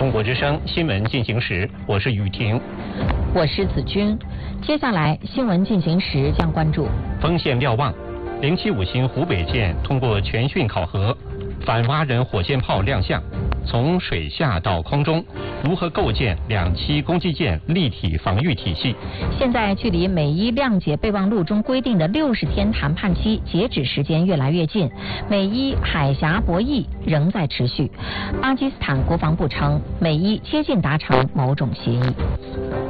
中国之声新闻进行时，我是雨婷， 我是子君。接下来新闻进行时将关注锋线瞭望，075型湖北舰通过全训考核，反蛙人火箭炮亮相，从水下到空中，如何构建2栖攻击舰立体防御体系？ 现在距离美伊谅解备忘录中规定的60天谈判期截止时间越来越近，美伊海峡博弈仍在持续。巴基斯坦国防部称，美伊接近达成某种协议。